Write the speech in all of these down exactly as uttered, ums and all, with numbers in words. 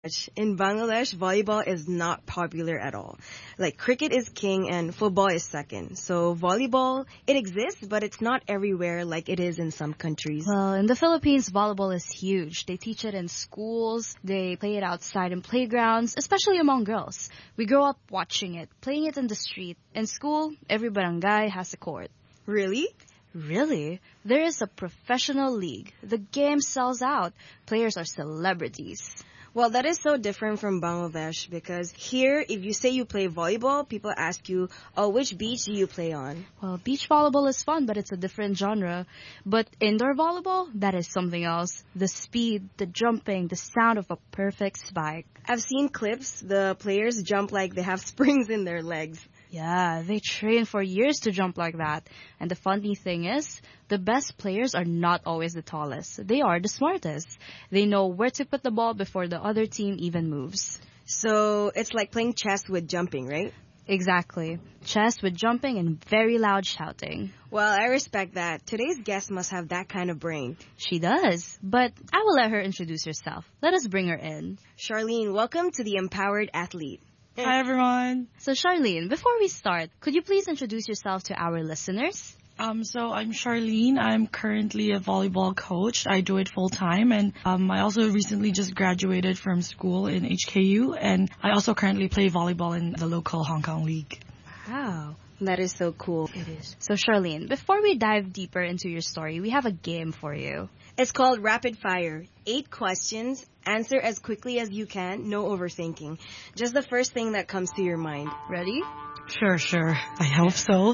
In Bangladesh, volleyball is not popular at all. Like cricket is king and football is second. So volleyball, it exists, but it's not everywhere like it is in some countries. Well, in the Philippines, volleyball is huge. They teach it in schools. They play it outside in playgrounds, especially among girls. We grow up watching it, playing it in the street. In school, every barangay has a court. Really? Really? There is a professional league. The game sells out. Players are celebrities. Well, that is so different from Bangladesh because here, if you say you play volleyball, people ask you, oh, which beach do you play on? Well, beach volleyball is fun, but it's a different genre. But indoor volleyball, that is something else. The speed, the jumping, the sound of a perfect spike. I've seen clips. The players jump like they have springs in their legs. Yeah, they train for years to jump like that. And the funny thing is, the best players are not always the tallest. They are the smartest. They know where to put the ball before the other team even moves. So it's like playing chess with jumping, right? Exactly. Chess with jumping and very loud shouting. Well, I respect that. Today's guest must have that kind of brain. She does. But I will let her introduce herself. Let us bring her in. Charlene, welcome to the Empowered Athlete. Hi, everyone. So, Charlene, before we start, could you please introduce yourself to our listeners? Um, so I'm Charlene. I'm currently a volleyball coach. I do it full time, and um, I also recently just graduated from school in H K U, and I also currently play volleyball in the local Hong Kong league. Wow. That is so cool. It is. So, Charlene, before we dive deeper into your story, we have a game for you. It's called Rapid Fire. Eight questions. Answer as quickly as you can. No overthinking. Just the first thing that comes to your mind. Ready? Sure, sure. I hope so.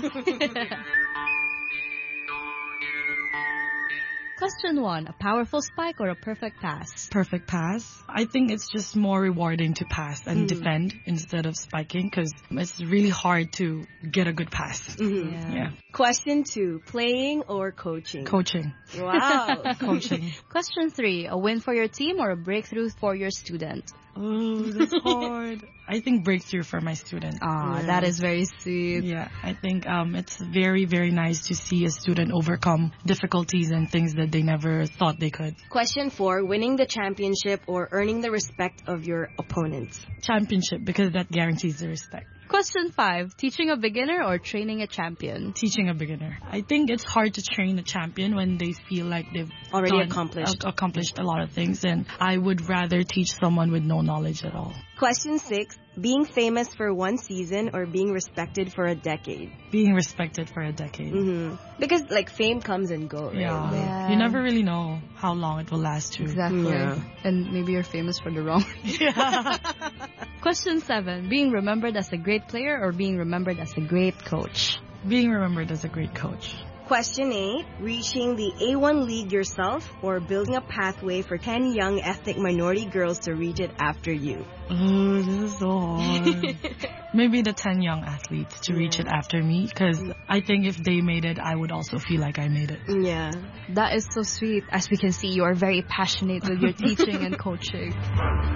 Question one, a powerful spike or a perfect pass? Perfect pass. I think it's just more rewarding to pass and Mm. defend instead of spiking because it's really hard to get a good pass. Mm-hmm. Yeah. Yeah. Question two, playing or coaching? Coaching. Wow. Coaching. Question three, a win for your team or a breakthrough for your student? Oh, that's hard. I think breakthrough for my student. Ah, Yeah. that is very sweet. Yeah, I think um, it's very, very nice to see a student overcome difficulties and things that they never thought they could. Question four, winning the championship or earning the respect of your opponents? Championship, because that guarantees the respect. Question five, teaching a beginner or training a champion? Teaching a beginner. I think it's hard to train a champion when they feel like they've Already done- accomplished. ac- accomplished a lot of things, and I would rather teach someone with no knowledge at all. Question six, being famous for one season or being respected for a decade? Being respected for a decade. Mm-hmm. Because like fame comes and goes, right? Yeah. Yeah. You never really know how long it will last to. Exactly. Yeah. And maybe you're famous for the wrong. Yeah. Question seven, being remembered as a great player or being remembered as a great coach? Being remembered as a great coach. Question eight, reaching the A one league yourself or building a pathway for ten young ethnic minority girls to reach it after you? Oh, this is so hard. Maybe the ten young athletes to reach it after me, because I think if they made it, I would also feel like I made it. Yeah. That is so sweet. As we can see, you are very passionate with your teaching and coaching.